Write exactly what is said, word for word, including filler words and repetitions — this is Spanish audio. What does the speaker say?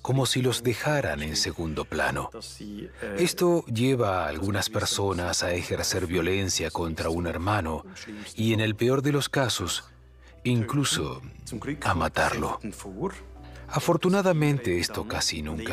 como si los dejaran en segundo plano. Esto lleva a algunas personas a ejercer violencia contra un hermano y, en el peor de los casos, incluso a matarlo. Afortunadamente, esto casi nunca